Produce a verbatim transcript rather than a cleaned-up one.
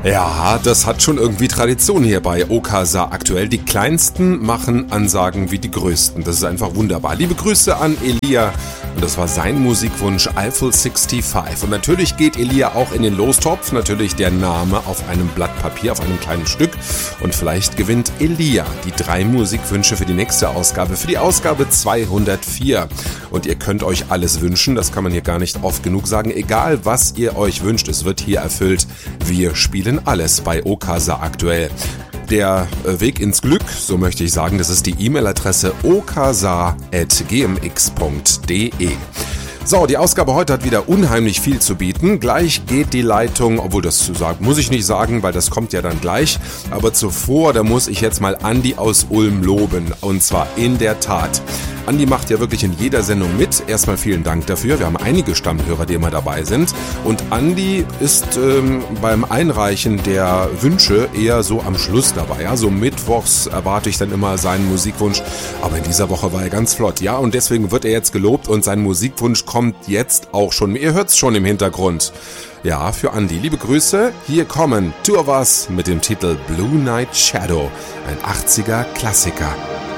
Ja, das hat schon irgendwie Tradition hier bei Okasa aktuell. Die Kleinsten machen Ansagen wie die Größten. Das ist einfach wunderbar. Liebe Grüße an Elia. Und das war sein Musikwunsch, Eiffel fünfundsechzig. Und natürlich geht Elia auch in den Lostopf. Natürlich der Name auf einem Blatt Papier, auf einem kleinen Stück. Und vielleicht gewinnt Elia die drei Musikwünsche für die nächste Ausgabe, für die Ausgabe zweihundertvier. Und ihr könnt euch alles wünschen. Das kann man hier gar nicht oft genug sagen. Egal, was ihr euch wünscht, es wird hier erfüllt. Wir spielen alles bei Okasa aktuell. Der Weg ins Glück, so möchte ich sagen, das ist die E-Mail-Adresse okasa at g m x punkt d e. So, die Ausgabe heute hat wieder unheimlich viel zu bieten. Gleich geht die Leitung, obwohl das zu sagen, muss ich nicht sagen, weil das kommt ja dann gleich. Aber zuvor, da muss ich jetzt mal Andi aus Ulm loben. Und zwar in der Tat. Andi macht ja wirklich in jeder Sendung mit. Erstmal vielen Dank dafür. Wir haben einige Stammhörer, die immer dabei sind. Und Andi ist ähm, beim Einreichen der Wünsche eher so am Schluss dabei. Ja, so mittwochs erwarte ich dann immer seinen Musikwunsch. Aber in dieser Woche war er ganz flott. Ja, und deswegen wird er jetzt gelobt und sein Musikwunsch kommt jetzt auch schon. Ihr hört's schon im Hintergrund. Ja, für Andi. Liebe Grüße. Hier kommen Two of Us mit dem Titel Blue Night Shadow. Ein achtziger Klassiker.